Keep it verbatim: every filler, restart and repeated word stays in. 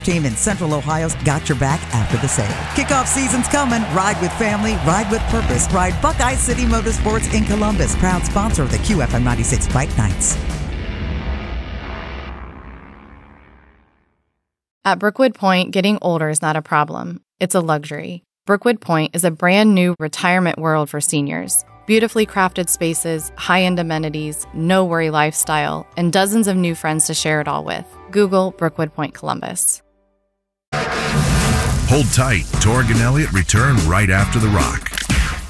Team in Central Ohio's got your back after the sale. Kickoff season's coming. Ride with family, ride with purpose. Ride Buckeye City Motorsports in Columbus, proud sponsor of the Q F M ninety-six Bike Nights. At Brookwood Point, getting older is not a problem. It's a luxury. Brookwood Point is a brand new retirement world for seniors. Beautifully crafted spaces, high-end amenities, no-worry lifestyle, and dozens of new friends to share it all with. Google Brookwood Point Columbus. Hold tight. Torg and Elliott return right after the rock.